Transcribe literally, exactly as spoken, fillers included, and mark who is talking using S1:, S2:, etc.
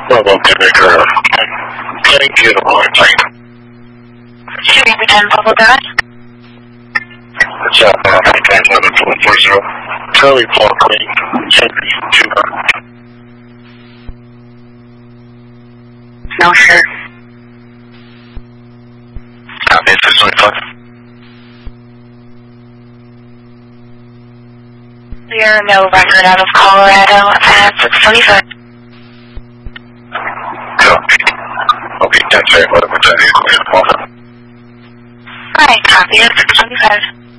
S1: Bravo Quebec, uh, thank you, Martin.
S2: Shooting the ten Bravo Dot.
S1: What's up, uh, nine seven four four zero. Charlie Park Lane, Henry, two hundred.
S2: No, sir.
S1: Copy, six twenty-five.
S2: Clear, no record out of Colorado at six twenty-five.
S1: Copy. Okay, that's right, what about that vehicle?
S2: Alright, copy at six twenty-five.